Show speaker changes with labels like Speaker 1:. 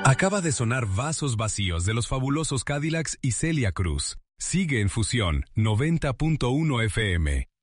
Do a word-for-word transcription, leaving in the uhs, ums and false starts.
Speaker 1: Acaba de sonar Vasos Vacíos de los Fabulosos Cadillacs y Celia Cruz. Sigue en Fusión noventa punto uno F M.